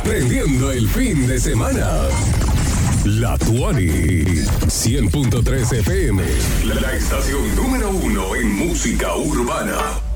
prendiendo el fin de semana. La Tuani, 100.3 FM, la estación número 1 en música urbana.